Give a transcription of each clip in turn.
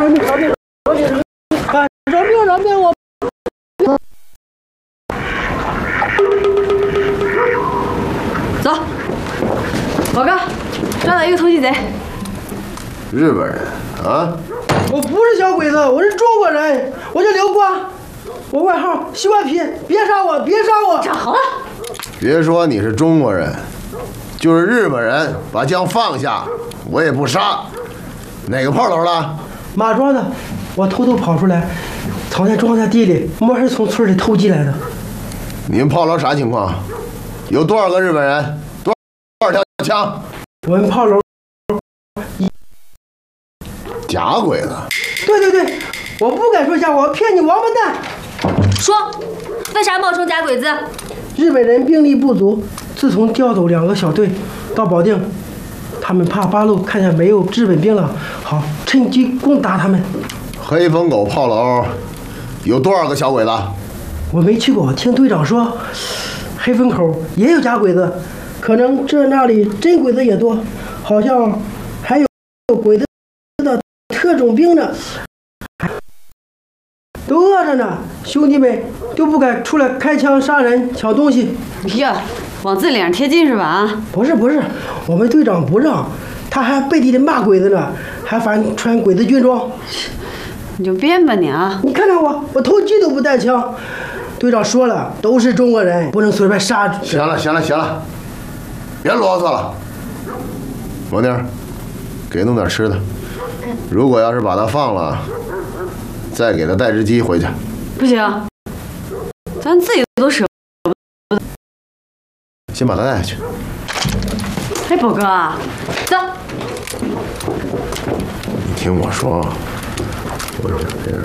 饶命！我走，报告，抓到一个通缉贼。 日本人啊？ 我不是小鬼子，我是中国人，我叫刘光，我外号西瓜皮，别杀我！ 长好了。 别说你是中国人，就是日本人，把枪放下，我也不杀。哪个炮楼的？ 马庄的，我偷偷跑出来，藏在庄稼地里，没是从村里偷进来的。 你们炮楼啥情况？有多少个日本人？多少条枪？ 我们炮楼假鬼子。 对，我不敢说瞎话，我骗你王八蛋！ 说，为啥冒充假鬼子？ 日本人兵力不足，自从调走2个小队到保定，他们怕八路看见没有日本兵了，好趁机攻打他们。 黑风狗炮楼有多少个小鬼子？ 我没去过，听队长说，黑风口也有假鬼子，可能那里真鬼子也多，好像还有鬼子的特种兵呢，都饿着呢，兄弟们都不敢出来开枪杀人抢东西。 呀，往自己脸上贴金是吧？啊， 不是，我们队长不让，他还背地里骂鬼子呢，还反穿鬼子军装。 你就编吧你啊！ 你看看我偷鸡都不带枪。队长说了，都是中国人，不能随便杀。 行了，别啰嗦了。王宁，给弄点吃的。如果要是把他放了，再给他带只鸡回去。 不行，咱自己都舍不得。 先把他带下去。 哎，宝哥啊，走。 你听我说，我这样，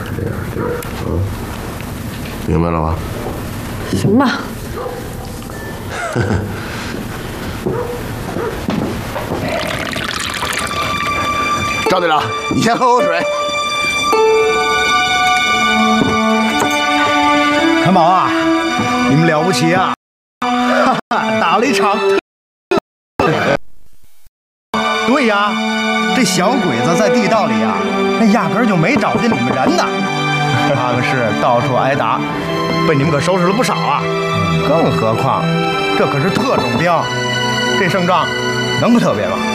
明白了吧？ 行吧。 赵队长，你先喝口水。 看宝啊，你们了不起啊！哈哈，打了一场。对呀，这小鬼子在地道里啊，那压根儿就没找见你们人呢。他们是到处挨打，被你们可收拾了不少啊。更何况，这可是特种兵，这胜仗能不特别吗？